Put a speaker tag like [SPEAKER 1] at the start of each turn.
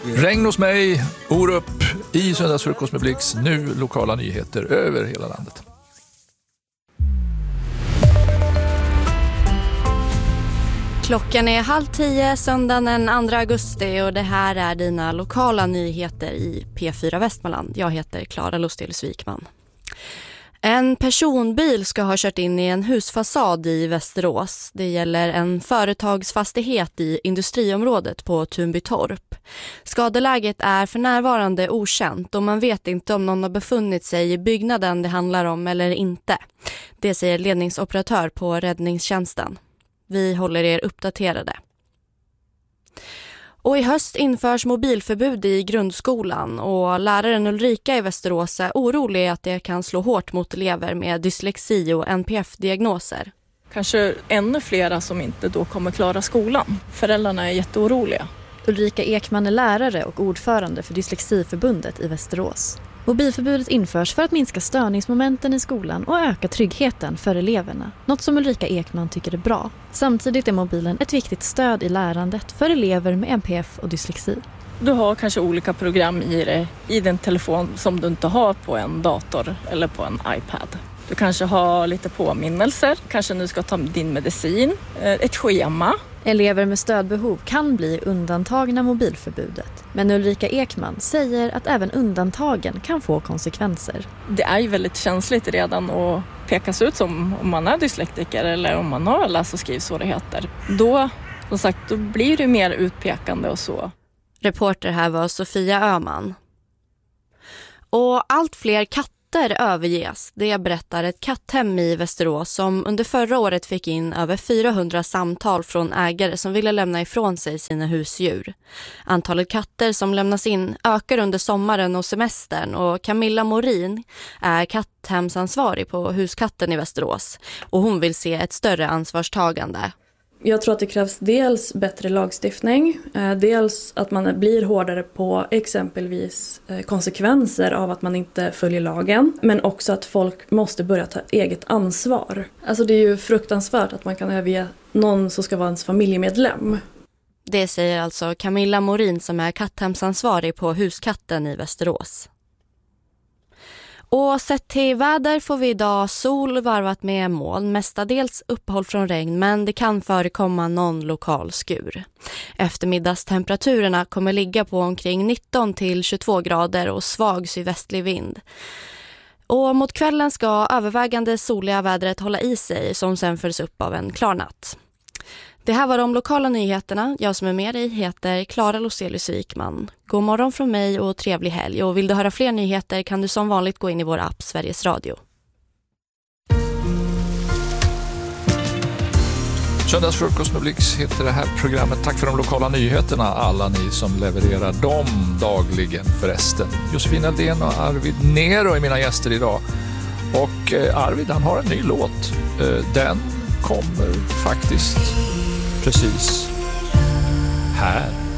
[SPEAKER 1] Regn hos mig, Orup i Söndagsfrukost med Blix. Nu lokala nyheter över hela landet.
[SPEAKER 2] Klockan är 9:30 söndagen den 2 augusti och det här är dina lokala nyheter i P4 Västmanland. Jag heter Klara Lustig-Wikman. En personbil ska ha kört in i en husfasad i Västerås. Det gäller en företagsfastighet i industriområdet på Tunbytorp. Skadeläget är för närvarande okänt och man vet inte om någon har befunnit sig i byggnaden det handlar om eller inte. Det säger ledningsoperatör på räddningstjänsten. Vi håller er uppdaterade. Och i höst införs mobilförbud i grundskolan och läraren Ulrika i Västerås är orolig att det kan slå hårt mot elever med dyslexi och NPF-diagnoser.
[SPEAKER 3] Kanske ännu flera som inte då kommer klara skolan. Föräldrarna är jätteoroliga.
[SPEAKER 4] Ulrika Ekman är lärare och ordförande för Dyslexiförbundet i Västerås. Mobilförbudet införs för att minska störningsmomenten i skolan och öka tryggheten för eleverna. Något som Ulrika Ekman tycker är bra. Samtidigt är mobilen ett viktigt stöd i lärandet för elever med NPF och dyslexi.
[SPEAKER 3] Du har kanske olika program i din telefon som du inte har på en dator eller på en iPad. Du kanske har lite påminnelser, kanske nu ska ta din medicin, ett schema.
[SPEAKER 4] Elever med stödbehov kan bli undantagna mobilförbudet. Men Ulrika Ekman säger att även undantagen kan få konsekvenser.
[SPEAKER 3] Det är ju väldigt känsligt redan att pekas ut som om man är dyslektiker eller om man har läs- och skrivsvårigheter. Då, som sagt, då blir det mer utpekande och så.
[SPEAKER 2] Reporter här var Sofia Öhman. Och allt fler katter överges. Det berättar ett katthem i Västerås som under förra året fick in över 400 samtal från ägare som ville lämna ifrån sig sina husdjur. Antalet katter som lämnas in ökar under sommaren och semestern och Camilla Morin är katthemsansvarig på Huskatten i Västerås och hon vill se ett större ansvarstagande.
[SPEAKER 5] Jag tror att det krävs dels bättre lagstiftning, dels att man blir hårdare på exempelvis konsekvenser av att man inte följer lagen, men också att folk måste börja ta eget ansvar. Alltså det är ju fruktansvärt att man kan överge någon som ska vara ens familjemedlem.
[SPEAKER 2] Det säger alltså Camilla Morin som är katthemsansvarig på Huskatten i Västerås. Och sett till väder får vi idag sol varvat med moln, mestadels uppehåll från regn men det kan förekomma någon lokal skur. Eftermiddagstemperaturerna kommer ligga på omkring 19 till 22 grader och svag sydvästlig vind. Och mot kvällen ska övervägande soliga vädret hålla i sig som sen följs upp av en klar natt. Det här var de lokala nyheterna. Jag som är med dig heter Klara Lustig-Wikman. God morgon från mig och trevlig helg. Och vill du höra fler nyheter kan du som vanligt gå in i vår app Sveriges Radio.
[SPEAKER 1] Söndagsfrukost med Blix heter det här programmet. Tack för de lokala nyheterna, alla ni som levererar dem dagligen förresten. Josefin Aldén och Arvid Nero är mina gäster idag. Och Arvid han har en ny låt. Den kommer faktiskt precis här.